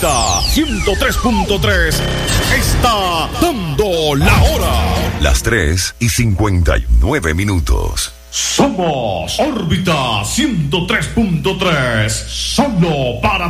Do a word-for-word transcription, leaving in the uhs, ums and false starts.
ciento tres punto tres está dando la hora. Las tres y cincuenta y nueve minutos. Somos Órbita ciento tres punto tres, solo para